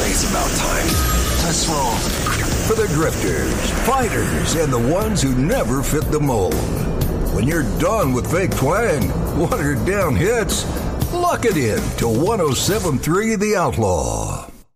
it's about time. Let's roll. For the drifters, fighters, and the ones who never fit the mold. When you're done with fake twang, watered down hits, lock it in to 107.3 The Outlaw.